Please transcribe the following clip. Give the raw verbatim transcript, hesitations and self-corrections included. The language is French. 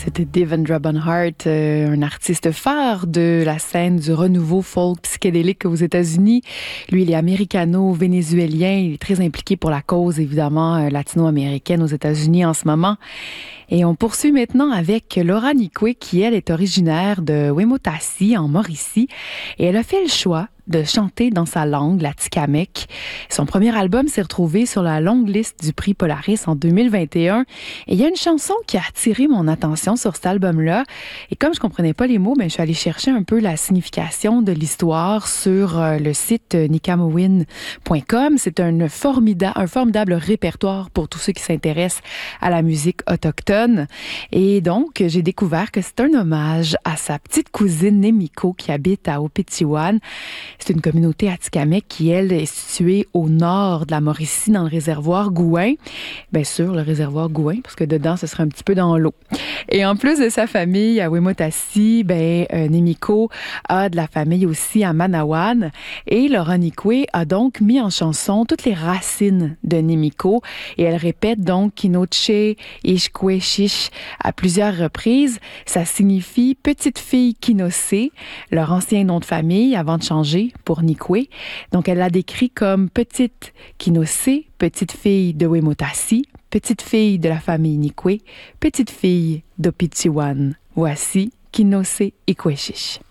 C'était Devendra Banhart, euh, un artiste phare de la scène du renouveau folk psychédélique aux États-Unis. Lui, il est américano-vénézuélien. Il est très impliqué pour la cause, évidemment, euh, latino-américaine aux États-Unis en ce moment. Et on poursuit maintenant avec Laura Nikwe, qui, elle, est originaire de Wemotassi, en Mauricie. Et elle a fait le choix de chanter dans sa langue, la Tikamek. Son premier album s'est retrouvé sur la longue liste du prix Polaris en deux mille vingt et un. Et il y a une chanson qui a attiré mon attention sur cet album-là. Et comme je comprenais pas les mots, ben, je suis allée chercher un peu la signification de l'histoire sur euh, le site nikamowin point com. C'est un, formida- un formidable répertoire pour tous ceux qui s'intéressent à la musique autochtone. Et donc, j'ai découvert que c'est un hommage à sa petite cousine Nemiko qui habite à Opitiwan. C'est une communauté atikamekw qui, elle, est située au nord de la Mauricie, dans le réservoir Gouin. Bien sûr, le réservoir Gouin, parce que dedans, ce serait un petit peu dans l'eau. Et en plus de sa famille à Wemotassi, ben, euh, Nemiko a de la famille aussi à Manawan. Et Laura Nikwe a donc mis en chanson toutes les racines de Nemiko. Et elle répète donc Kinoche, Ishkwe, Shish à plusieurs reprises. Ça signifie petite fille Kinose, leur ancien nom de famille avant de changer pour Nikwe. Donc, elle l'a décrit comme petite Kinose, petite fille de Wemotassi, petite fille de la famille Nikwe, petite fille d'Opitiwan. Voici Kinose Ikweshish.